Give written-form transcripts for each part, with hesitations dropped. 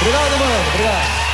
Obrigado, mano. Obrigado.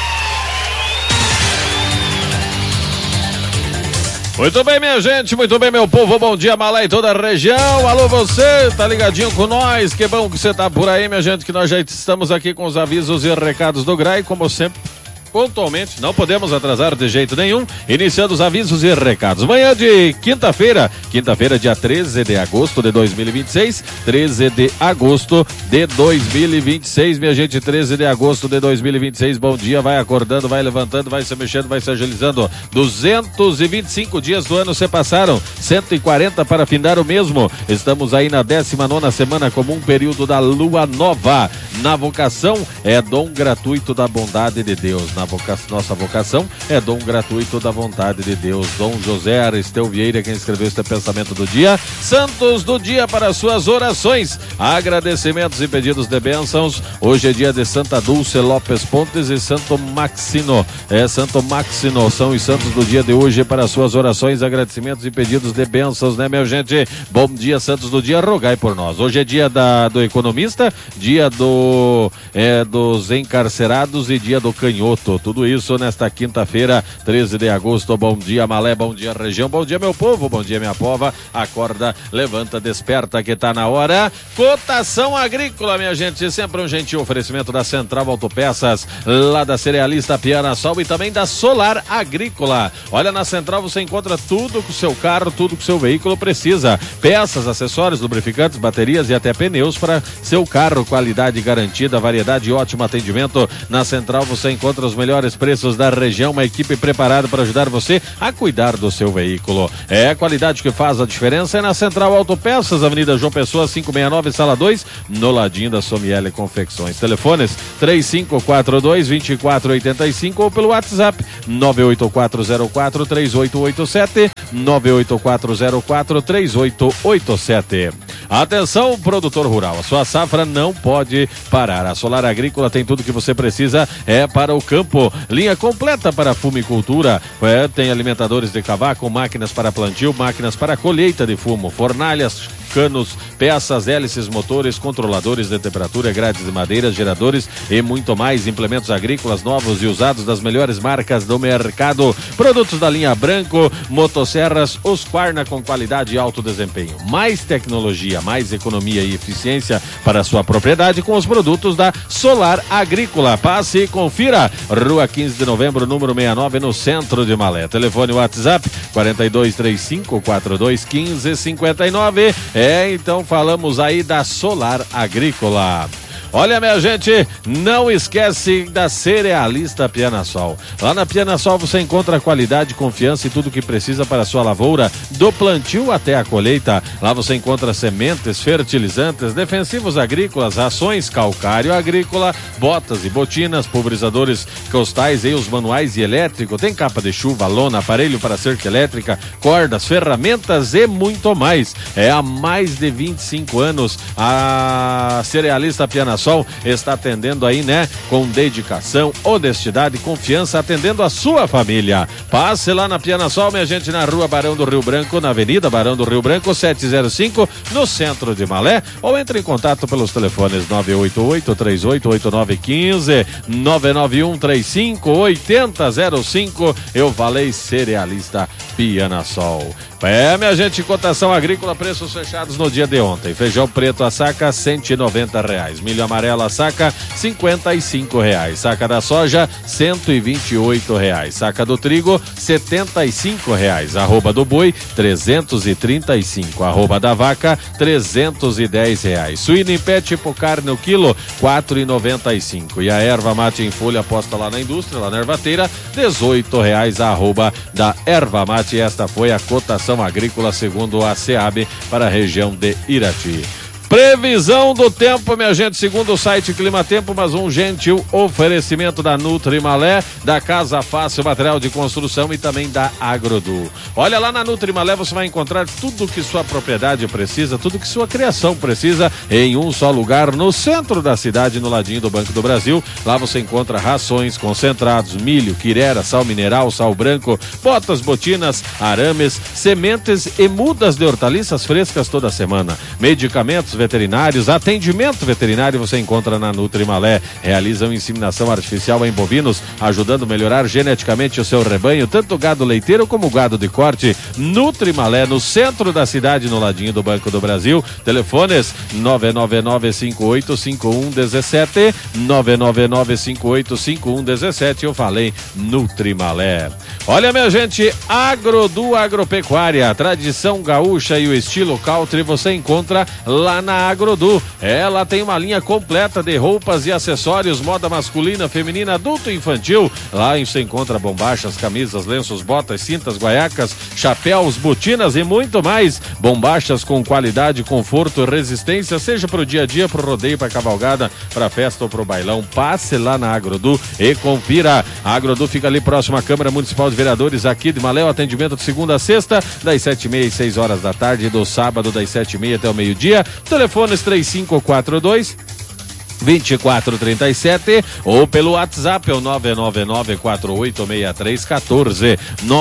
Muito bem, minha gente, muito bem, meu povo, bom dia, Malé e toda a região. Alô, você, tá ligadinho com nós? Que bom que você tá por aí, minha gente, que nós já estamos aqui com os avisos e recados do GRAI, como sempre. Pontualmente, não podemos atrasar de jeito nenhum, iniciando os avisos e recados. Manhã de quinta-feira, dia 13 de agosto de 2026, 13 de agosto de 2026, minha gente, 13 de agosto de 2026, bom dia, vai acordando, vai levantando, vai se mexendo, vai se agilizando, 225 dias do ano se passaram, 140 para findar o mesmo, estamos aí na 19ª semana comum, período da lua nova, na vocação é dom gratuito da bondade de Deus, nossa vocação é dom gratuito da vontade de Deus. Dom José Aristeu Vieira, quem escreveu este pensamento do dia. Santos do dia para suas orações, agradecimentos e pedidos de bênçãos. Hoje é dia de Santa Dulce Lopes Pontes e Santo Maxino. Santo Maxino são os santos do dia de hoje para suas orações, agradecimentos e pedidos de bênçãos, né, minha gente? Bom dia, santos do dia, rogai por nós. Hoje é dia do economista, dia dos encarcerados e dia do canhoto. Tudo isso nesta quinta-feira, 13 de agosto. Bom dia, Malé, bom dia, região, bom dia, meu povo, bom dia, minha pova. Acorda, levanta, desperta que tá na hora. Cotação agrícola, minha gente, sempre um gentil oferecimento da Central Autopeças, lá da Cerealista Piana Sol e também da Solar Agrícola. Olha, na Central você encontra tudo que o seu carro, tudo que o seu veículo precisa. Peças, acessórios, lubrificantes, baterias e até pneus para seu carro. Qualidade garantida, variedade e ótimo atendimento. Na Central você encontra os melhores preços da região, uma equipe preparada para ajudar você a cuidar do seu veículo. É a qualidade que faz a diferença, é na Central Autopeças, Avenida João Pessoa 569, Sala 2, no ladinho da Somiele Confecções. Telefones 3542-2485 ou pelo WhatsApp 98404-3887, 98404-3887. Atenção, produtor rural, a sua safra não pode parar. A Solar Agrícola tem tudo que você precisa, para o campo. Linha completa para fumicultura, tem alimentadores de cavaco, máquinas para plantio, máquinas para colheita de fumo, fornalhas, canos, peças, hélices, motores, controladores de temperatura, grades de madeira, geradores e muito mais. Implementos agrícolas novos e usados das melhores marcas do mercado. Produtos da linha Branco, motosserras, Husqvarna com qualidade e alto desempenho. Mais tecnologia, mais economia e eficiência para a sua propriedade com os produtos da Solar Agrícola. Passe e confira. Rua 15 de novembro, número 69, no centro de Malé. Telefone WhatsApp 4235-4215-59. Então falamos aí da Solar Agrícola. Olha, minha gente, não esquece da Cerealista Piana Sol. Lá na Piana Sol você encontra qualidade, confiança e tudo o que precisa para a sua lavoura, do plantio até a colheita. Lá você encontra sementes, fertilizantes, defensivos agrícolas, rações, calcário agrícola, botas e botinas, pulverizadores costais e os manuais e elétrico. Tem capa de chuva, lona, aparelho para cerca elétrica, cordas, ferramentas e muito mais. Há mais de 25 anos a Cerealista Piana Sol está atendendo aí, né, com dedicação, honestidade e confiança, atendendo a sua família. Passe lá na Piana Sol, minha gente, na Rua Barão do Rio Branco, na Avenida Barão do Rio Branco, 705, no centro de Malé, ou entre em contato pelos telefones 988-388915, 991-35-8005. Eu falei Cerealista Piana Sol. Minha gente, cotação agrícola, preços fechados no dia de ontem. Feijão preto a saca, R$190. Milho amarelo a saca, R$55. Saca da soja, R$128. Saca do trigo, R$75. Arroba do boi, R$335. Arroba da vaca, R$310. Suíno em pé tipo carne o quilo, R$4,95. E a erva mate em folha posta lá na indústria, lá na ervateira, R$18. Arroba da erva mate. Esta foi a cotação agrícola segundo a SEAB para a região de Irati. Previsão do tempo, minha gente, segundo o site Clima Tempo, mas um gentil oferecimento da Nutri Malé, da Casa Fácil Material de Construção e também da Agrodu. Olha, lá na Nutri Malé você vai encontrar tudo que sua propriedade precisa, tudo que sua criação precisa em um só lugar, no centro da cidade, no ladinho do Banco do Brasil. Lá você encontra rações, concentrados, milho, quirera, sal mineral, sal branco, botas, botinas, arames, sementes e mudas de hortaliças frescas toda semana. Medicamentos, veterinários, atendimento veterinário você encontra na Nutrimalé. Realizam inseminação artificial em bovinos, ajudando a melhorar geneticamente o seu rebanho, tanto gado leiteiro como gado de corte. Nutrimalé, no centro da cidade, no ladinho do Banco do Brasil. Telefones 999-585117, 999-585117. Eu falei Nutrimalé. Olha, minha gente, Agrodu Agropecuária, tradição gaúcha e o estilo country você encontra lá na Agrodu. Ela tem uma linha completa de roupas e acessórios, moda masculina, feminina, adulto e infantil. Lá você encontra bombachas, camisas, lenços, botas, cintas, guaiacas, chapéus, botinas e muito mais. Bombachas com qualidade, conforto e resistência, seja pro dia a dia, pro rodeio, pra cavalgada, pra festa ou pro bailão. Passe lá na Agrodu e confira. A Agrodu fica ali próximo à Câmara Municipal de Vereadores aqui de Malé. O atendimento de segunda a sexta, das 7h30 às 6 horas da tarde, do sábado das 7h30 até o meio-dia. Telefones 3542-2437 ou pelo WhatsApp é o 999-486314,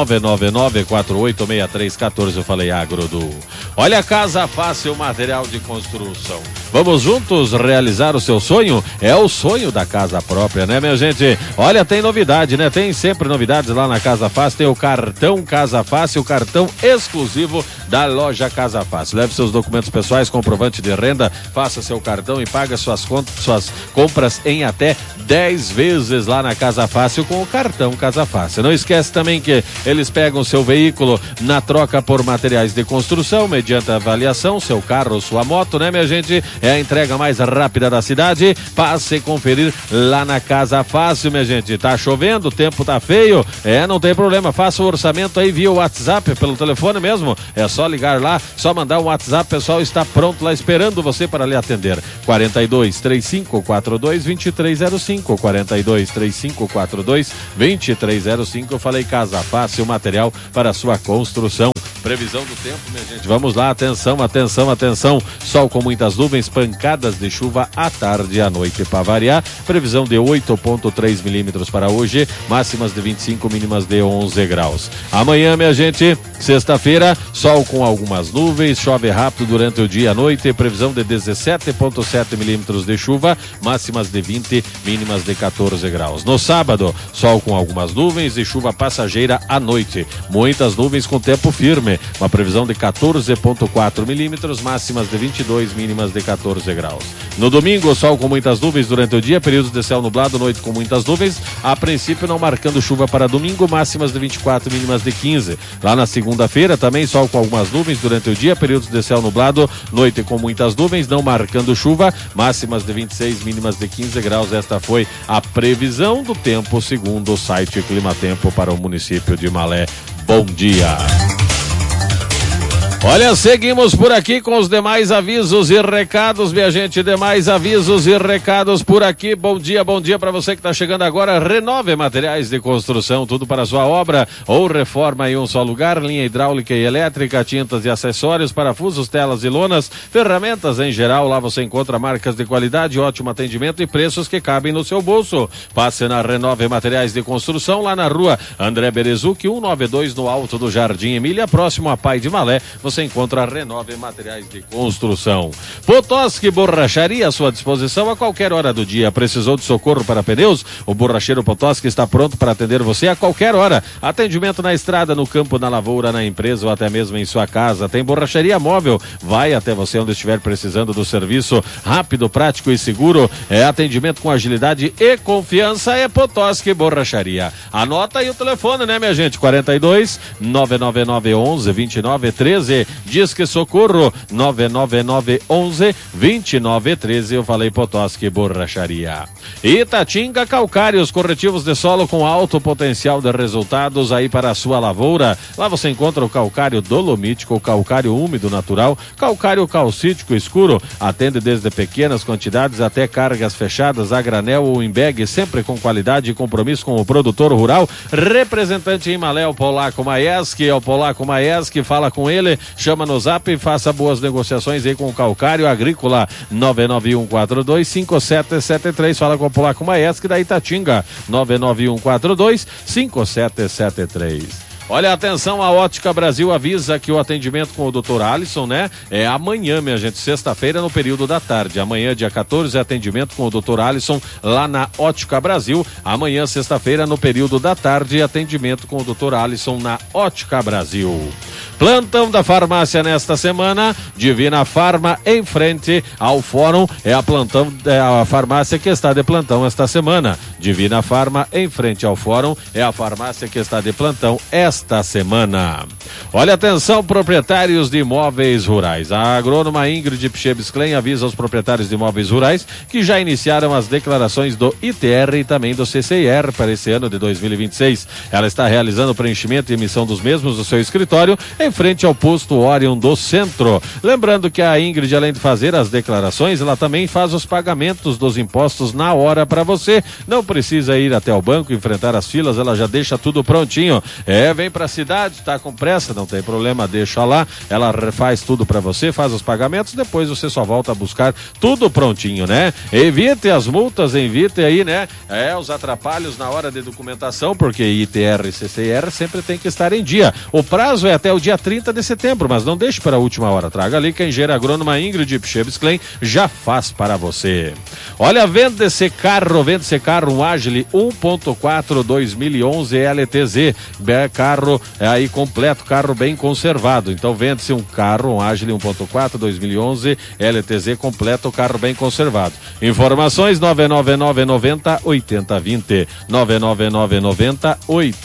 999-486314. Eu falei Agrodu. Olha, a Casa Fácil Material de Construção. Vamos juntos realizar o seu sonho? É o sonho da casa própria, né, minha gente? Olha, tem novidade, né? Tem sempre novidades lá na Casa Fácil. Tem o cartão Casa Fácil, o cartão exclusivo da loja Casa Fácil. Leve seus documentos pessoais, comprovante de renda, faça seu cartão e pague suas compras em até 10 vezes lá na Casa Fácil com o cartão Casa Fácil. Não esquece também que eles pegam seu veículo na troca por materiais de construção, mediante a avaliação, seu carro ou sua moto, né, minha gente? É a entrega mais rápida da cidade. Passe conferir lá na Casa Fácil, minha gente. Tá chovendo, o tempo tá feio, não tem problema, faça o orçamento aí via WhatsApp, pelo telefone mesmo, é só ligar lá, só mandar um WhatsApp, o pessoal está pronto lá esperando você para lhe atender. 42-3542-2305, 42-3542-2305. Eu falei Casa Fácil, material para sua construção. Previsão do tempo, minha gente, vamos lá, atenção, atenção, atenção. Sol com muitas nuvens, pancadas de chuva à tarde e à noite para variar. Previsão de 8,3 milímetros para hoje, máximas de 25, mínimas de 11 graus. Amanhã, minha gente, sexta-feira, sol com algumas nuvens, chove rápido durante o dia e a noite, previsão de 17,7 milímetros de chuva, máximas de 20, mínimas de 14 graus. No sábado, sol com algumas nuvens e chuva passageira à noite, muitas nuvens com tempo firme, uma previsão de 14,4 milímetros, máximas de 22, mínimas de 14 graus. No domingo, sol com muitas nuvens durante o dia, períodos de céu nublado, noite com muitas nuvens, a princípio não marcando chuva para domingo, máximas de 24, mínimas de 15. Lá na segunda-feira, também sol com algumas nuvens durante o dia, períodos de céu nublado, noite com muitas nuvens, não marcando chuva, máximas de 26, mínimas de 15 graus. Esta foi a previsão do tempo segundo o site Climatempo para o município de Malé. Bom dia! Olha, seguimos por aqui com os demais avisos e recados, minha gente, demais avisos e recados por aqui. Bom dia para você que está chegando agora. Renove Materiais de Construção, tudo para a sua obra ou reforma em um só lugar, linha hidráulica e elétrica, tintas e acessórios, parafusos, telas e lonas, ferramentas em geral. Lá você encontra marcas de qualidade, ótimo atendimento e preços que cabem no seu bolso. Passe na Renove Materiais de Construção, lá na rua André Berezuc, 192, no Alto do Jardim Emília, próximo a Pai de Malé. Você encontra a Renove Materiais de Construção. Potosky Borracharia à sua disposição a qualquer hora do dia. Precisou de socorro para pneus? O Borracheiro Potosky está pronto para atender você a qualquer hora. Atendimento na estrada, no campo, na lavoura, na empresa ou até mesmo em sua casa. Tem borracharia móvel. Vai até você onde estiver precisando do serviço rápido, prático e seguro. É atendimento com agilidade e confiança. É Potosky Borracharia. Anota aí o telefone, né, minha gente? 42 99911 2913. Disque Socorro 99911 2913. Eu falei Potosky Borracharia. Itatinga Calcários, corretivos de solo com alto potencial de resultados aí para a sua lavoura. Lá você encontra o calcário dolomítico, o calcário úmido natural, calcário calcítico escuro. Atende desde pequenas quantidades até cargas fechadas a granel ou em bag, sempre com qualidade e compromisso com o produtor rural. Representante em Malé, o Polaco Maieski. É o Polaco Maieski, fala com ele, chama no zap e faça boas negociações aí com o calcário agrícola. 991425773. Fala com o Polaco Maieski da Itatinga. 991425773. Olha, atenção, a Ótica Brasil avisa que o atendimento com o Dr. Alisson, né, é amanhã, minha gente, sexta-feira no período da tarde. Amanhã, dia 14, atendimento com o Dr. Alisson lá na Ótica Brasil. Amanhã, sexta-feira, no período da tarde, atendimento com o Dr. Alisson na Ótica Brasil. Plantão da farmácia nesta semana, Divina Farma em frente ao Fórum, é a farmácia que está de plantão esta semana. Divina Farma em frente ao Fórum, é a farmácia que está de plantão esta semana. Olha, atenção, proprietários de imóveis rurais. A agrônoma Ingrid Pchebsklen avisa aos proprietários de imóveis rurais que já iniciaram as declarações do ITR e também do CCIR para esse ano de 2026. Ela está realizando o preenchimento e emissão dos mesmos no seu escritório em frente ao posto Orion do Centro. Lembrando que a Ingrid, além de fazer as declarações, ela também faz os pagamentos dos impostos na hora para você. Não precisa ir até o banco, enfrentar as filas, ela já deixa tudo prontinho. Vem pra cidade, tá com pressa, não tem problema, deixa lá, ela faz tudo pra você, faz os pagamentos, depois você só volta a buscar tudo prontinho, né? Evite as multas, evite aí, né? Os atrapalhos na hora de documentação, porque ITR e CCR sempre tem que estar em dia. O prazo é até o dia 30 de setembro, mas não deixe para a última hora, traga ali que a engenheira agrônoma Ingrid Pchebsklen já faz para você. Olha, vende-se carro, um Agile 1.4 2011 LTZ, carro aí completo, carro bem conservado. Então vende-se um carro, um Agile 1.4 2011 LTZ completo, carro bem conservado. Informações 99990 8020, 99990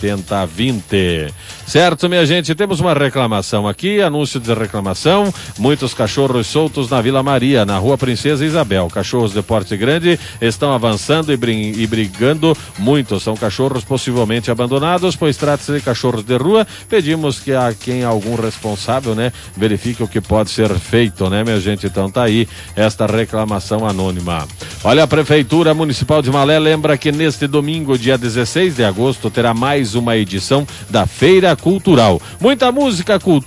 8020. Certo, minha gente, temos uma reclamação aqui, anúncio de reclamação. Muitos cachorros soltos na Vila Maria, na Rua Princesa Isabel. Cachorros de porte grande estão avançando e brigando muito. São cachorros possivelmente abandonados, pois trata-se de cachorros de rua. Pedimos que a quem algum responsável, né, verifique o que pode ser feito, né, minha gente? Então tá aí esta reclamação anônima. Olha, a Prefeitura Municipal de Malé lembra que neste domingo, dia 16 de agosto, terá mais uma edição da Feira Cultural. Muita música, cultura